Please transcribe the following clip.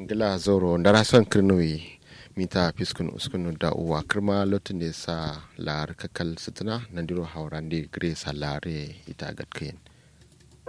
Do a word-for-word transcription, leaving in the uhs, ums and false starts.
Gila zoro ndara son kirnoyi mita fiskun uskun da uwa kirma lotin da sa lar kakal sitna nandiro haurande gre salare ita gatkin